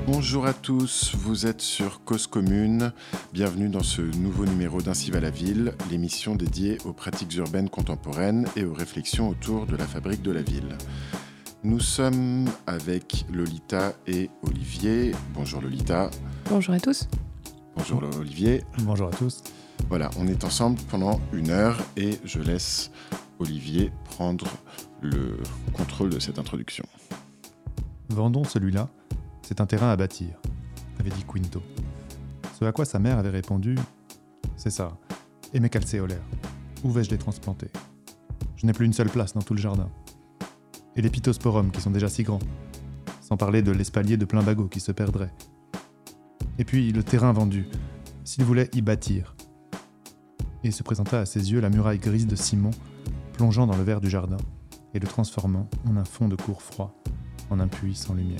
Bonjour à tous, vous êtes sur Cause Commune. Bienvenue dans ce nouveau numéro d'Ainsi va la ville, l'émission dédiée aux pratiques urbaines contemporaines et aux réflexions autour de la fabrique de la ville. Nous sommes avec Lolita et Olivier. Bonjour Lolita. Bonjour à tous. Bonjour Olivier. Bonjour à tous. Voilà, on est ensemble pendant 1 heure et je laisse Olivier prendre le contrôle de cette introduction. Vendons celui-là, c'est un terrain à bâtir, avait dit Quinto. Ce à quoi sa mère avait répondu « C'est ça, et mes calcéolaires, où vais-je les transplanter ? Je n'ai plus une seule place dans tout le jardin. Et les pittosporums qui sont déjà si grands, sans parler de l'espalier de plein bagot qui se perdrait. Et puis le terrain vendu, s'il voulait y bâtir. » Et se présenta à ses yeux la muraille grise de Simon, plongeant dans le verre du jardin, et le transformant en un fond de cour froid, en un puits sans lumière.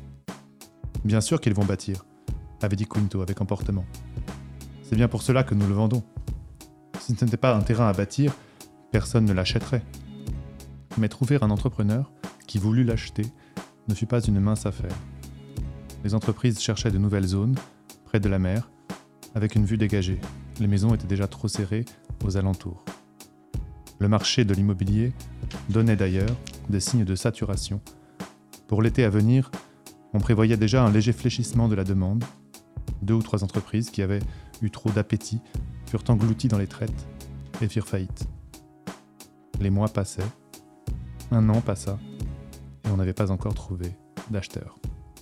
« Bien sûr qu'ils vont bâtir, » avait dit Quinto avec emportement. « C'est bien pour cela que nous le vendons. Si ce n'était pas un terrain à bâtir, personne ne l'achèterait. » Mais trouver un entrepreneur qui voulut l'acheter ne fut pas une mince affaire. Les entreprises cherchaient de nouvelles zones, près de la mer, avec une vue dégagée. Les maisons étaient déjà trop serrées aux alentours. Le marché de l'immobilier donnait d'ailleurs des signes de saturation. Pour l'été à venir, on prévoyait déjà un léger fléchissement de la demande. 2 ou 3 entreprises qui avaient eu trop d'appétit furent englouties dans les traites et firent faillite. Les mois passaient, 1 an passa, et on n'avait pas encore trouvé d'acheteur.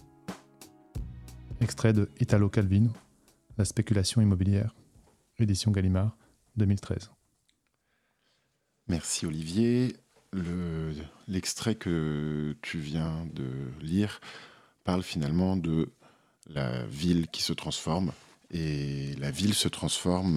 Extrait de Italo Calvino, La spéculation immobilière, édition Gallimard, 2013. Merci Olivier. L'extrait que tu viens de lire parle finalement de la ville qui se transforme. Et la ville se transforme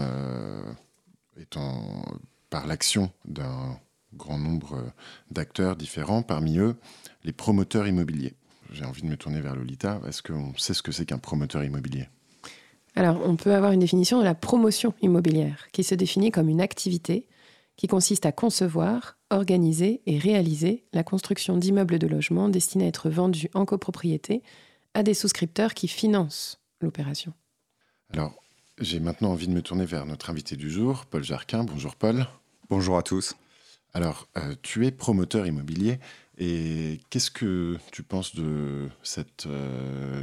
par l'action d'un grand nombre d'acteurs différents, parmi eux les promoteurs immobiliers. J'ai envie de me tourner vers Lolita. Est-ce qu'on sait ce que c'est qu'un promoteur immobilier ? Alors, on peut avoir une définition de la promotion immobilière, qui se définit comme une activité qui consiste à concevoir, organiser et réaliser la construction d'immeubles de logement destinés à être vendus en copropriété à des souscripteurs qui financent l'opération. Alors, j'ai maintenant envie de me tourner vers notre invité du jour, Paul Jarquin. Bonjour Paul. Bonjour à tous. Alors, tu es promoteur immobilier et qu'est-ce que tu penses de cette définition ?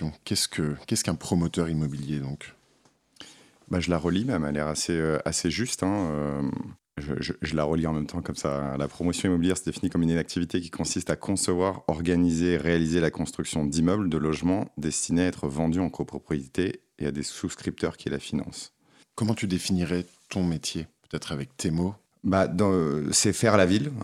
Qu'est-ce qu'un promoteur immobilier donc ? Je la relis, mais elle m'a l'air assez juste. Je la relis en même temps comme ça. La promotion immobilière se définit comme une activité qui consiste à concevoir, organiser et réaliser la construction d'immeubles, de logements destinés à être vendus en copropriété et à des souscripteurs qui la financent. Comment tu définirais ton métier ? Peut-être avec tes mots ? C'est faire la ville.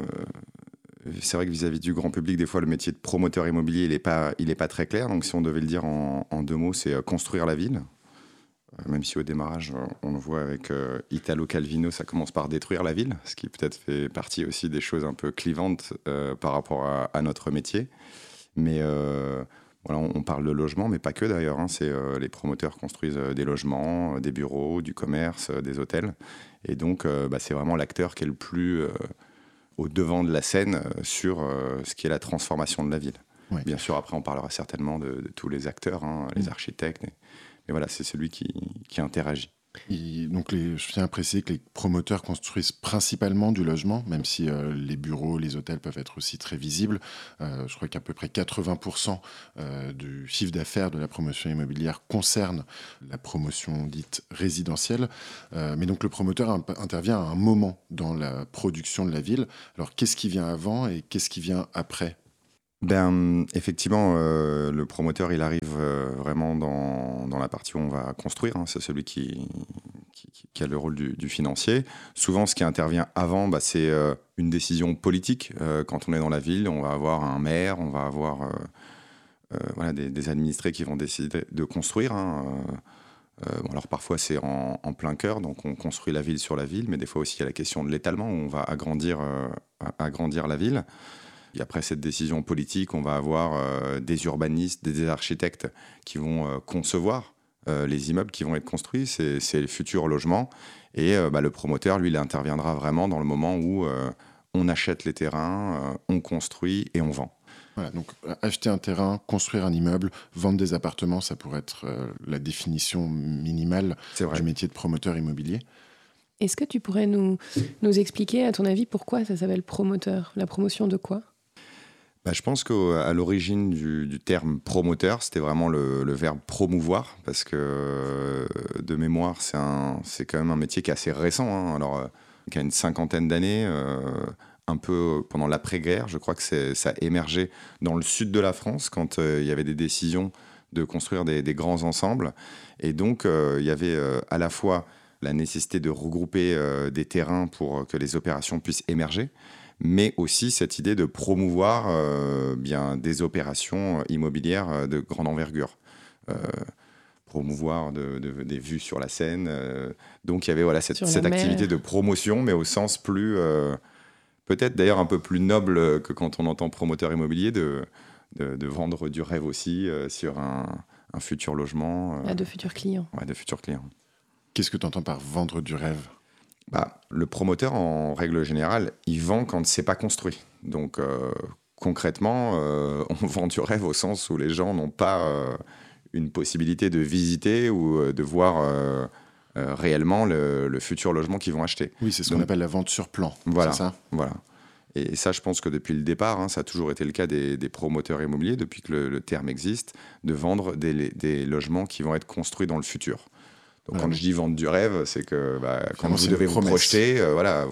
C'est vrai que vis-à-vis du grand public, des fois, le métier de promoteur immobilier, il est pas très clair. Donc, si on devait le dire en 2 mots, c'est construire la ville. Même si au démarrage, on le voit avec Italo Calvino, ça commence par détruire la ville, ce qui peut-être fait partie aussi des choses un peu clivantes par rapport à notre métier. Mais voilà, on parle de logement, mais pas que d'ailleurs. Les promoteurs construisent des logements, des bureaux, du commerce, des hôtels. Et donc, c'est vraiment l'acteur qui est le plus au devant de la scène sur ce qui est la transformation de la ville. Oui. Bien sûr, après, on parlera certainement de tous les acteurs, les architectes. Mais voilà, c'est celui qui interagit. Donc je tiens à préciser que les promoteurs construisent principalement du logement, même si les bureaux, les hôtels peuvent être aussi très visibles. Je crois qu'à peu près 80% du chiffre d'affaires de la promotion immobilière concerne la promotion dite résidentielle. Mais donc le promoteur intervient à un moment dans la production de la ville. Alors qu'est-ce qui vient avant et qu'est-ce qui vient après ? Effectivement, le promoteur, il arrive vraiment dans la partie où on va construire. C'est celui qui a le rôle du financier. Souvent, ce qui intervient avant, c'est une décision politique. Quand on est dans la ville, on va avoir un maire, on va avoir des administrés qui vont décider de construire. Alors parfois, c'est en plein cœur, donc on construit la ville sur la ville, mais des fois aussi, il y a la question de l'étalement, où on va agrandir la ville. Et après cette décision politique, on va avoir des urbanistes, des architectes qui vont concevoir les immeubles qui vont être construits, c'est le futur logement. Et le promoteur, lui, il interviendra vraiment dans le moment où on achète les terrains, on construit et on vend. Voilà, donc acheter un terrain, construire un immeuble, vendre des appartements, ça pourrait être la définition minimale du métier de promoteur immobilier. Est-ce que tu pourrais nous expliquer, à ton avis, pourquoi ça s'appelle promoteur? La promotion de quoi? Je pense qu'à l'origine du terme promoteur, c'était vraiment le verbe promouvoir, parce que de mémoire, c'est quand même un métier qui est assez récent, hein. Alors, qui a une 50aine d'années, un peu pendant l'après-guerre. Je crois que ça a émergé dans le sud de la France quand il y avait des décisions de construire des grands ensembles. Et donc, il y avait à la fois la nécessité de regrouper des terrains pour que les opérations puissent émerger, mais aussi cette idée de promouvoir des opérations immobilières de grande envergure. Promouvoir des vues sur la Seine. Donc il y avait cette activité de promotion, mais au sens plus... peut-être d'ailleurs un peu plus noble que quand on entend promoteur immobilier, de vendre du rêve aussi sur un futur logement. De futurs clients. Ouais, de futurs clients. Qu'est-ce que tu entends par vendre du rêve ? Le promoteur, en règle générale, il vend quand c'est pas construit. Donc, concrètement, on vend du rêve au sens où les gens n'ont pas une possibilité de visiter ou de voir réellement le futur logement qu'ils vont acheter. Oui, c'est ce qu'on appelle la vente sur plan. Voilà, c'est ça ? Voilà. Et ça, je pense que depuis le départ, ça a toujours été le cas des promoteurs immobiliers, depuis que le terme existe, de vendre des logements qui vont être construits dans le futur. Donc, quand je dis vendre du rêve, c'est que quand vous devez vous projeter,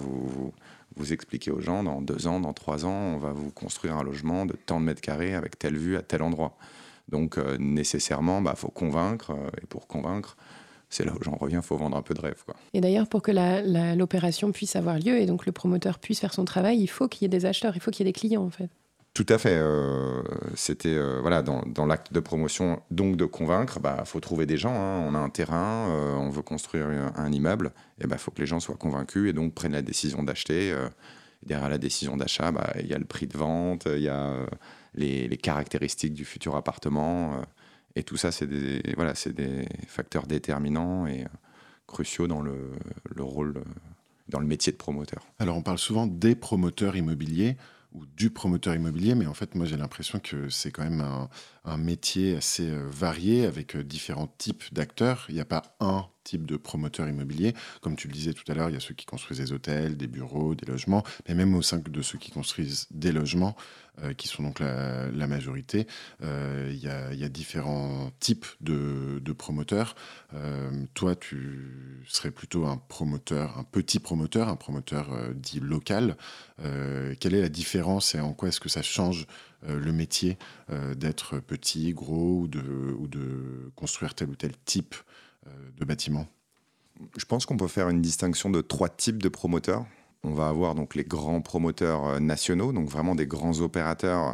vous expliquez aux gens, dans 2 ans, dans 3 ans, on va vous construire un logement de tant de mètres carrés avec telle vue à tel endroit. Donc, nécessairement, faut convaincre. Et pour convaincre, c'est là où j'en reviens, il faut vendre un peu de rêve, quoi. Et d'ailleurs, pour que l'opération puisse avoir lieu et donc le promoteur puisse faire son travail, il faut qu'il y ait des acheteurs, il faut qu'il y ait des clients, en fait. Tout à fait. C'était dans l'acte de promotion, donc de convaincre, faut trouver des gens. Hein. On a un terrain, on veut construire un immeuble, et faut que les gens soient convaincus et donc prennent la décision d'acheter. Derrière la décision d'achat, il y a le prix de vente, il y a les caractéristiques du futur appartement, et tout ça, c'est des facteurs déterminants et cruciaux dans le rôle, dans le métier de promoteur. Alors, on parle souvent des promoteurs immobiliers ou du promoteur immobilier, mais en fait, moi, j'ai l'impression que c'est quand même un métier assez varié avec différents types d'acteurs. Il n'y a pas un type de promoteur immobilier. Comme tu le disais tout à l'heure, il y a ceux qui construisent des hôtels, des bureaux, des logements, mais même au sein de ceux qui construisent des logements, qui sont donc la majorité, il y a différents types de promoteurs. Toi, tu serais plutôt un petit promoteur, un promoteur dit local. Quelle est la différence et en quoi est-ce que ça change le métier d'être petit, gros ou de construire tel ou tel type de bâtiment? Je pense qu'on peut faire une distinction de 3 types de promoteurs. On va avoir donc les grands promoteurs nationaux, donc vraiment des grands opérateurs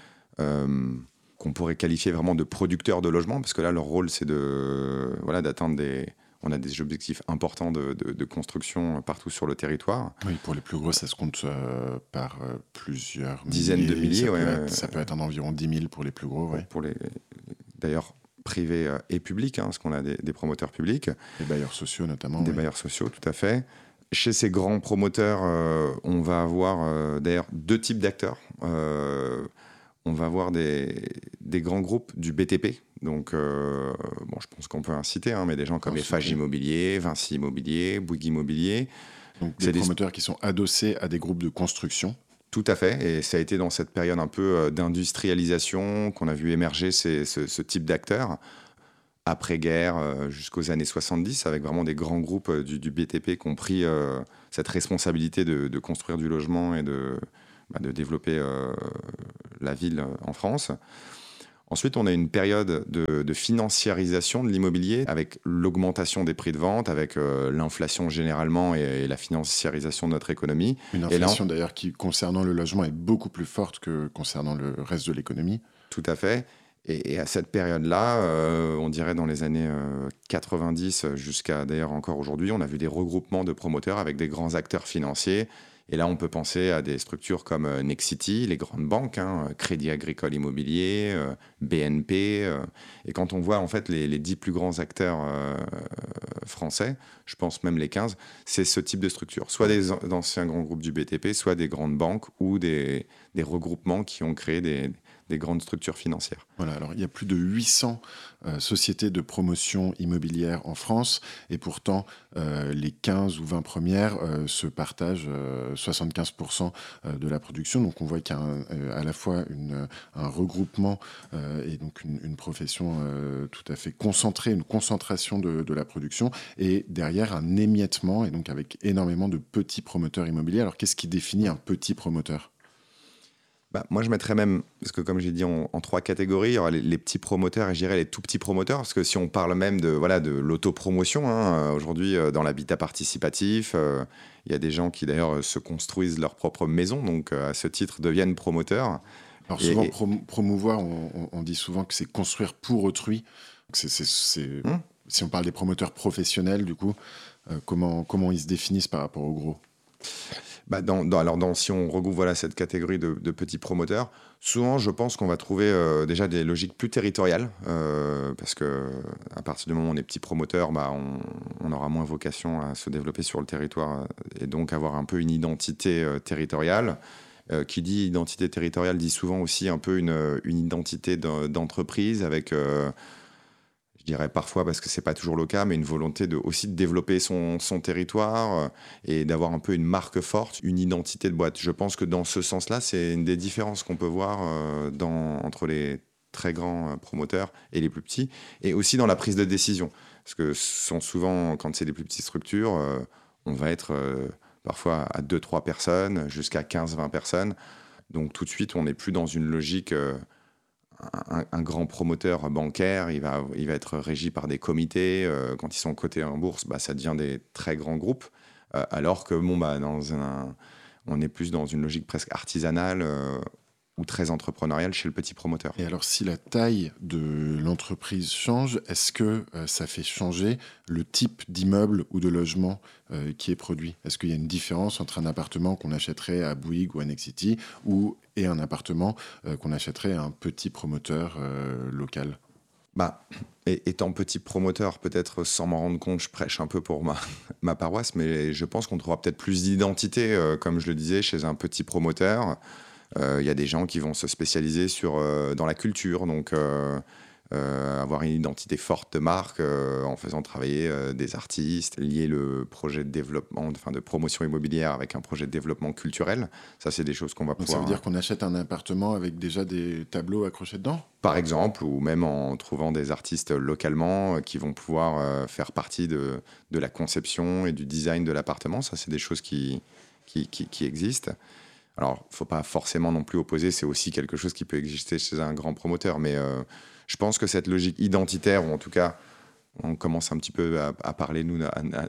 qu'on pourrait qualifier vraiment de producteurs de logements, parce que là, leur rôle, c'est d'atteindre on a des objectifs importants de construction partout sur le territoire. Oui, pour les plus gros, ça se compte par plusieurs dizaines de milliers. Ça peut être environ 10 000 pour les plus gros. Ouais. D'ailleurs, privés et publics, parce qu'on a des promoteurs publics. Des bailleurs sociaux notamment. Des bailleurs sociaux, tout à fait. Chez ces grands promoteurs, on va avoir d'ailleurs 2 types d'acteurs. On va avoir des grands groupes du BTP. Donc, je pense qu'on peut inciter, mais des gens comme Eiffage Immobilier, Vinci Immobilier, Bouygues Immobilier. Donc des promoteurs qui sont adossés à des groupes de construction. Tout à fait. Et ça a été dans cette période un peu d'industrialisation qu'on a vu émerger ce type d'acteurs. Après-guerre jusqu'aux années 70, avec vraiment des grands groupes du BTP qui ont pris cette responsabilité de construire du logement et de développer la ville en France. Ensuite, on a une période de financiarisation de l'immobilier avec l'augmentation des prix de vente, avec l'inflation généralement et la financiarisation de notre économie. Une inflation d'ailleurs qui, concernant le logement, est beaucoup plus forte que concernant le reste de l'économie. Tout à fait. Et à cette période-là, on dirait dans les années 90 jusqu'à d'ailleurs encore aujourd'hui, on a vu des regroupements de promoteurs avec des grands acteurs financiers. Et là, on peut penser à des structures comme Nexity, les grandes banques, Crédit Agricole Immobilier, BNP. Et quand on voit en fait les 10 plus grands acteurs français, je pense même les 15, c'est ce type de structure. Soit des anciens grands groupes du BTP, soit des grandes banques ou des regroupements qui ont créé grandes structures financières. Voilà, alors il y a plus de 800 sociétés de promotion immobilière en France et pourtant les 15 ou 20 premières se partagent 75% de la production. Donc on voit qu'il y a à la fois un regroupement et donc une profession tout à fait concentrée, une concentration de la production et derrière un émiettement et donc avec énormément de petits promoteurs immobiliers. Alors qu'est-ce qui définit un petit promoteur ? Moi, je mettrais même, parce que comme j'ai dit, en 3 catégories, il y aura les petits promoteurs et je dirais les tout petits promoteurs, parce que si on parle même de l'autopromotion, aujourd'hui, dans l'habitat participatif, il y a des gens qui d'ailleurs se construisent leur propre maison, donc à ce titre deviennent promoteurs. Alors souvent, promouvoir, on dit souvent que c'est construire pour autrui. Si on parle des promoteurs professionnels, du coup, comment ils se définissent par rapport au gros ? Si on regroupe cette catégorie de petits promoteurs, souvent je pense qu'on va trouver déjà des logiques plus territoriales, parce qu'à partir du moment où on est petit promoteur, on aura moins vocation à se développer sur le territoire et donc avoir un peu une identité territoriale. Qui dit identité territoriale dit souvent aussi un peu une identité d'entreprise avec... je dirais parfois, parce que ce n'est pas toujours le cas, mais une volonté aussi de développer son territoire et d'avoir un peu une marque forte, une identité de boîte. Je pense que dans ce sens-là, c'est une des différences qu'on peut voir entre les très grands promoteurs et les plus petits, et aussi dans la prise de décision. Parce que souvent, quand c'est des plus petites structures, on va être parfois à 2-3 personnes, jusqu'à 15-20 personnes. Donc tout de suite, on n'est plus dans une logique... Un grand promoteur bancaire, il va être régi par des comités. Quand ils sont cotés en bourse, ça devient des très grands groupes. Alors que on est plus dans une logique presque artisanale ou très entrepreneuriale chez le petit promoteur. Et alors, si la taille de l'entreprise change, est-ce que ça fait changer le type d'immeuble ou de logement qui est produit ? Est-ce qu'il y a une différence entre un appartement qu'on achèterait à Bouygues ou à Nexity et un appartement qu'on achèterait à un petit promoteur local ? Étant petit promoteur, peut-être sans m'en rendre compte, je prêche un peu pour ma paroisse, mais je pense qu'on trouvera peut-être plus d'identité, comme je le disais, chez un petit promoteur. Il y a des gens qui vont se spécialiser dans la culture, donc avoir une identité forte de marque en faisant travailler des artistes, lier le projet de développement, de promotion immobilière avec un projet de développement culturel. Ça, c'est des choses qu'on va pouvoir... Ça veut dire qu'on achète un appartement avec déjà des tableaux accrochés dedans ? Par exemple, ou même en trouvant des artistes localement qui vont pouvoir faire partie de la conception et du design de l'appartement. Ça, c'est des choses qui existent. Alors, il ne faut pas forcément non plus opposer, c'est aussi quelque chose qui peut exister chez un grand promoteur, mais je pense que cette logique identitaire, ou en tout cas, on commence un petit peu à parler, nous,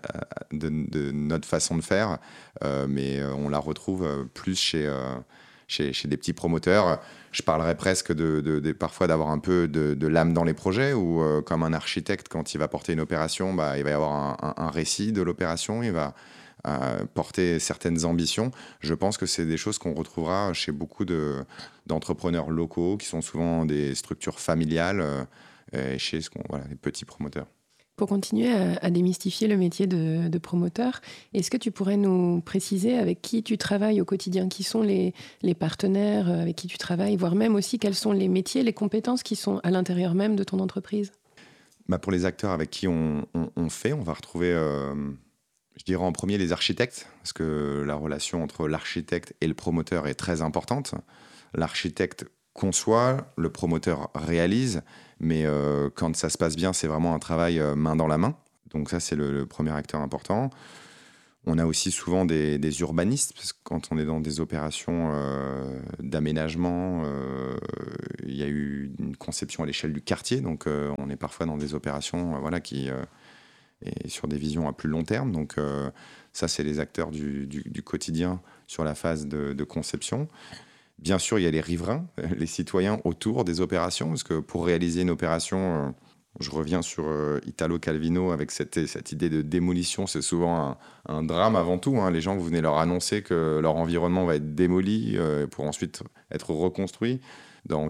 de notre façon de faire, mais on la retrouve plus chez des petits promoteurs. Je parlerais presque parfois d'avoir un peu de l'âme dans les projets, où comme un architecte, quand il va porter une opération, il va y avoir un récit de l'opération, il va porter certaines ambitions. Je pense que c'est des choses qu'on retrouvera chez beaucoup d'entrepreneurs locaux qui sont souvent des structures familiales et chez les petits promoteurs. Pour continuer à démystifier le métier de promoteur, est-ce que tu pourrais nous préciser avec qui tu travailles au quotidien, qui sont les partenaires avec qui tu travailles, voire même aussi quels sont les métiers, les compétences qui sont à l'intérieur même de ton entreprise ? Pour les acteurs avec qui on va retrouver... je dirais en premier les architectes, parce que la relation entre l'architecte et le promoteur est très importante. L'architecte conçoit, le promoteur réalise, mais quand ça se passe bien, c'est vraiment un travail main dans la main. Donc ça, c'est le premier acteur important. On a aussi souvent des urbanistes, parce que quand on est dans des opérations d'aménagement, il y a eu une conception à l'échelle du quartier, donc on est parfois dans des opérations qui... et sur des visions à plus long terme. Donc ça, c'est les acteurs du quotidien sur la phase de conception. Bien sûr, il y a les riverains, les citoyens autour des opérations, parce que pour réaliser une opération, je reviens sur Italo Calvino avec cette idée de démolition, c'est souvent un drame avant tout. Les gens, vous venez leur annoncer que leur environnement va être démoli pour ensuite être reconstruit. Dans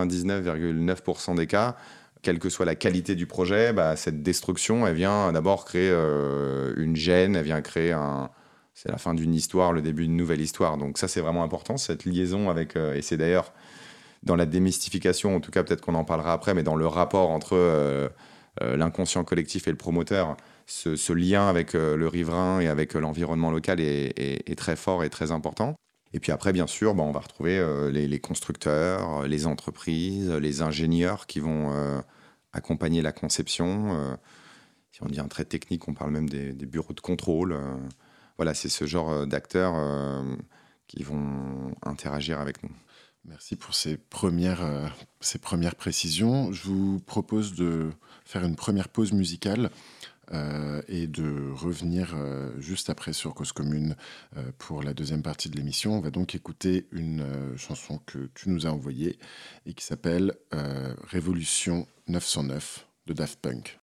99,9% des cas, quelle que soit la qualité du projet, cette destruction, elle vient d'abord créer une gêne, elle vient créer c'est la fin d'une histoire, le début d'une nouvelle histoire. Donc ça, c'est vraiment important, cette liaison avec... et c'est d'ailleurs dans la démystification, en tout cas peut-être qu'on en parlera après, mais dans le rapport entre l'inconscient collectif et le promoteur, ce lien avec le riverain et avec l'environnement local est très fort et très important. Et puis après, bien sûr, on va retrouver les constructeurs, les entreprises, les ingénieurs qui vont accompagner la conception. Si on dit un trait technique, on parle même des bureaux de contrôle. Voilà, c'est ce genre d'acteurs qui vont interagir avec nous. Merci pour ces premières précisions. Je vous propose de faire une première pause musicale et de revenir juste après sur Cause Commune pour la deuxième partie de l'émission. On va donc écouter une chanson que tu nous as envoyée et qui s'appelle Révolution 909 de Daft Punk.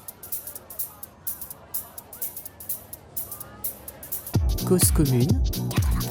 Cause Commune